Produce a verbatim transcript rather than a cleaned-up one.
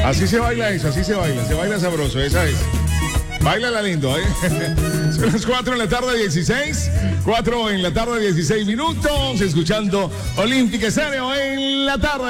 Así se baila eso, así se baila, se baila sabroso, esa es. Báilala lindo, ¿eh? Son las cuatro en la tarde, dieciséis. cuatro en la tarde, dieciséis minutos. Escuchando Olímpica Estéreo en la tarde.